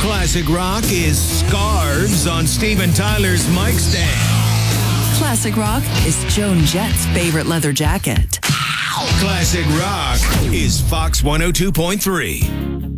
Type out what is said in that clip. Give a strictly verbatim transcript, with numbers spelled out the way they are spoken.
Classic rock is scarves on Steven Tyler's mic stand. Classic rock is Joan Jett's favorite leather jacket. Classic rock is Fox one oh two point three.